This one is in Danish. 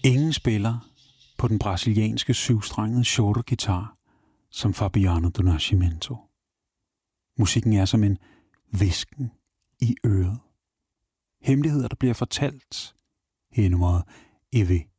Ingen spiller på den brasilianske syvstrengede shorter-guitar som Fabiano do Nascimento. Musikken er som en hvisken i øret. Hemmeligheder, der bliver fortalt i nummeret Eve